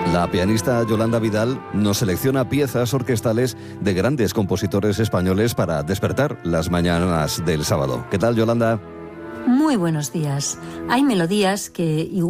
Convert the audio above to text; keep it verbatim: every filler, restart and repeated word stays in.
La pianista Yolanda Vidal nos selecciona piezas orquestales de grandes compositores españoles para despertar las mañanas del sábado. ¿Qué tal, Yolanda? Muy buenos días. Hay melodías que